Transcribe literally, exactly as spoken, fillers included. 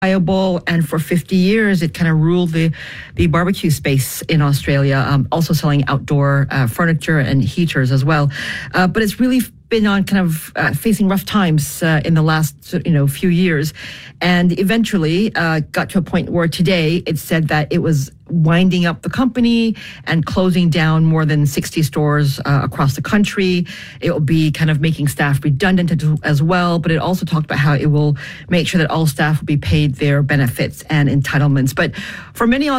viable, and for fifty years it kind of ruled the the barbecue space in Australia, um, also selling outdoor uh, furniture and heaters as well. Uh, but it's really been on kind of uh, facing rough times uh, in the last you know few years, and eventually uh, got to a point where today it said that it was winding up the company and closing down more than sixty stores uh, across the country. It will be kind of making staff redundant as well, but it also talked about how it will make sure that all staff will be paid their benefits and entitlements. But for many